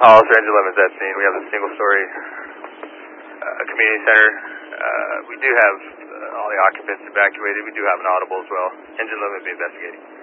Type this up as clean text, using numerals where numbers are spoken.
Officer Engine 11 is at scene. We have a single-story community center. We do have all the occupants evacuated. We do have an audible as well. Engine 11 will be investigating.